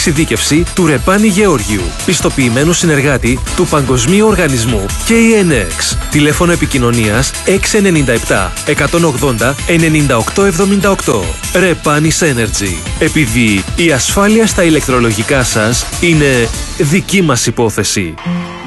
εξειδίκευση του Ρεπάνη Γεώργιου, πιστοποιημένου συνεργάτη του Παγκοσμίου Οργανισμού KNX. Τηλέφωνο επικοινωνίας 697 180 9878. Repanis Energy. Επειδή η ασφάλεια στα ηλεκτρολογικά σας είναι δική μας υπόθεση.